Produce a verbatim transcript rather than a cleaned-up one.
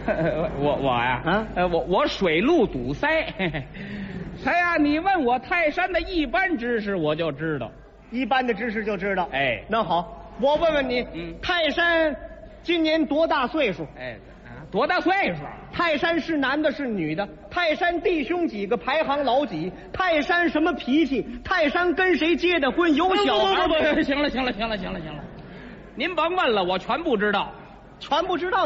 我我呀， 啊呃，我我水路堵塞。哎呀，你问我泰山的一般知识，我就知道。 一般的知识就知道。 哎， 那好，我问问你， 嗯泰山今年多大岁数？ 哎，啊，多大岁数？ 泰山是男的，是女的？泰山弟兄几个，排行老几？泰山什么脾气？泰山跟谁结的婚？有小孩不不不没？ 不，行了行了行了行了行了，您甭问了，我全不知道。 全不知道。